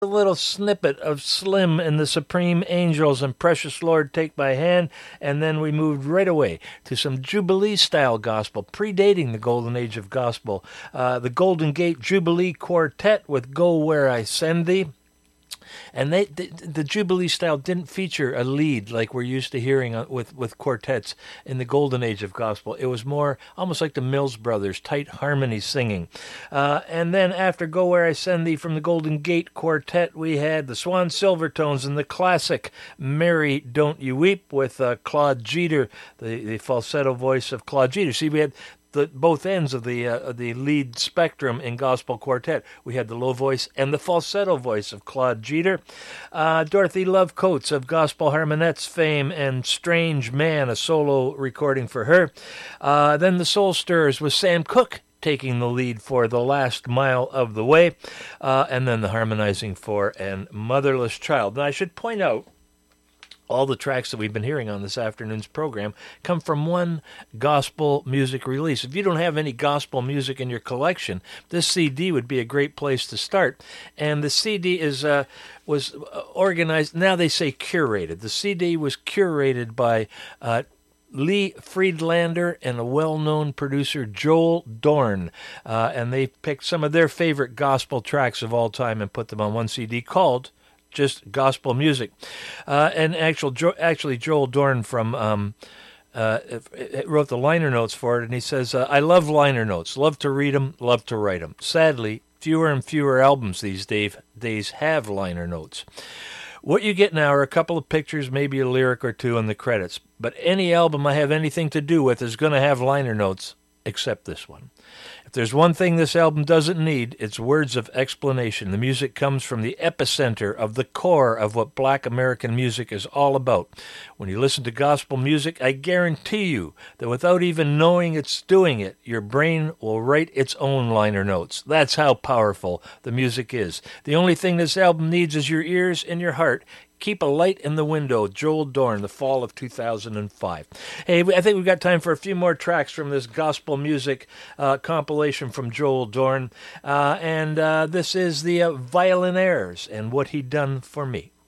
a little snippet of Slim and the Supreme Angels and Precious Lord Take My Hand, and then we moved right away to some Jubilee-style gospel, predating the golden age of gospel. The Golden Gate Jubilee Quartet with Go Where I Send Thee. And the Jubilee style didn't feature a lead like we're used to hearing with quartets in the golden age of gospel. It was more almost like the Mills Brothers, tight harmony singing. And then after Go Where I Send Thee from the Golden Gate Quartet, we had the Swan Silvertones and the classic Mary Don't You Weep with Claude Jeter, the falsetto voice of Claude Jeter. See, we had both ends of the lead spectrum in gospel quartet. We had the low voice and the falsetto voice of Claude Jeter. Dorothy Love Coates of Gospel Harmonettes fame and Strange Man, a solo recording for her. Then the Soul Stirrers with Sam Cooke taking the lead for The Last Mile of the Way. And then the harmonizing for An Motherless Child. Now I should point out, all the tracks that we've been hearing on this afternoon's program come from one gospel music release. If you don't have any gospel music in your collection, this CD would be a great place to start. And the CD was organized, now they say curated. The CD was curated by Lee Friedlander and a well-known producer, Joel Dorn. And they picked some of their favorite gospel tracks of all time and put them on one CD called just gospel music. And actually Joel Dorn from wrote the liner notes for it, and he says, I love liner notes, love to read them, love to write them. Sadly, fewer and fewer albums these days have liner notes. What you get now are a couple of pictures, maybe a lyric or two in the credits, but any album I have anything to do with is going to have liner notes, except this one. If there's one thing this album doesn't need, it's words of explanation. The music comes from the epicenter of the core of what Black American music is all about. When you listen to gospel music, I guarantee you that without even knowing it's doing it, your brain will write its own liner notes. That's how powerful the music is. The only thing this album needs is your ears and your heart. Keep a Light in the Window, Joel Dorn, the fall of 2005. Hey, I think we've got time for a few more tracks from this gospel music compilation from Joel Dorn. And this is the Violinaires and What He Done for Me.